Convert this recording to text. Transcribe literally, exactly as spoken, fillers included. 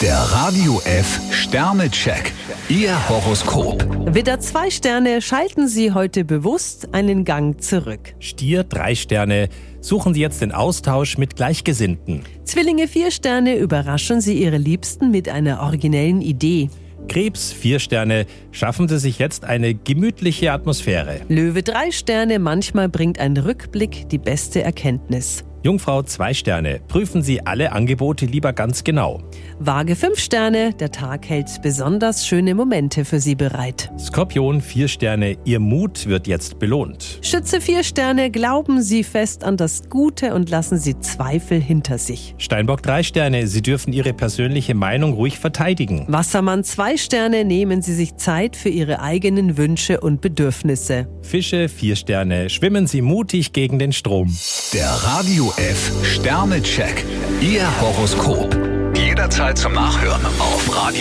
Der Radio F Sternecheck. Ihr Horoskop. Widder zwei Sterne, schalten Sie heute bewusst einen Gang zurück. Stier drei Sterne, suchen Sie jetzt den Austausch mit Gleichgesinnten. Zwillinge vier Sterne, überraschen Sie Ihre Liebsten mit einer originellen Idee. Krebs vier Sterne, schaffen Sie sich jetzt eine gemütliche Atmosphäre. Löwe drei Sterne, manchmal bringt ein Rückblick die beste Erkenntnis. Jungfrau zwei Sterne, prüfen Sie alle Angebote lieber ganz genau. Waage fünf Sterne, der Tag hält besonders schöne Momente für Sie bereit. Skorpion vier Sterne, Ihr Mut wird jetzt belohnt. Schütze vier Sterne, glauben Sie fest an das Gute und lassen Sie Zweifel hinter sich. Steinbock drei Sterne, Sie dürfen Ihre persönliche Meinung ruhig verteidigen. Wassermann zwei Sterne, nehmen Sie sich Zeit für Ihre eigenen Wünsche und Bedürfnisse. Fische vier Sterne, schwimmen Sie mutig gegen den Strom. Der Radio F Sternecheck. Ihr Horoskop. Jederzeit zum Nachhören auf Radio